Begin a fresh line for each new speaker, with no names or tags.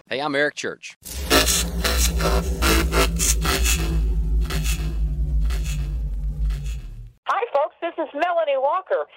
Hey, I'm Eric Church.
Hi, folks. This is Melanie Walker.